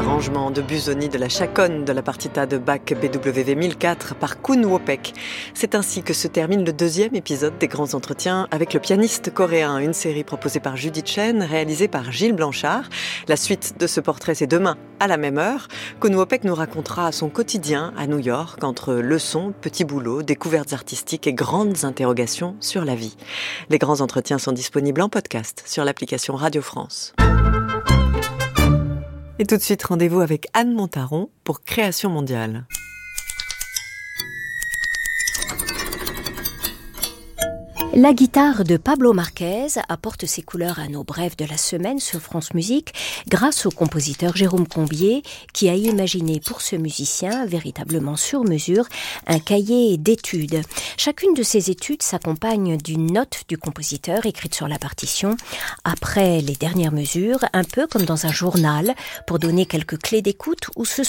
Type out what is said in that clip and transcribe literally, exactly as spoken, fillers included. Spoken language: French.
arrangement de Busoni de la chaconne de la partita de Bach B W V mille quatre par Koen Wopek. C'est ainsi que se termine le deuxième épisode des Grands Entretiens avec le pianiste coréen, une série proposée par Judith Chen, réalisée par Gilles Blanchard. La suite de ce portrait, c'est demain à la même heure. Koen Wopek nous racontera son quotidien à New York, entre leçons, petits boulots, découvertes artistiques et grandes interrogations sur la vie. Les Grands Entretiens sont disponibles en podcast sur l'application Radio France. Et tout de suite, rendez-vous avec Anne Montaron pour Création mondiale. La guitare de Pablo Marquez apporte ses couleurs à nos brèves de la semaine sur France Musique grâce au compositeur Jérôme Combier qui a imaginé pour ce musicien, véritablement sur mesure, un cahier d'études. Chacune de ces études s'accompagne d'une note du compositeur écrite sur la partition après les dernières mesures, un peu comme dans un journal, pour donner quelques clés d'écoute ou se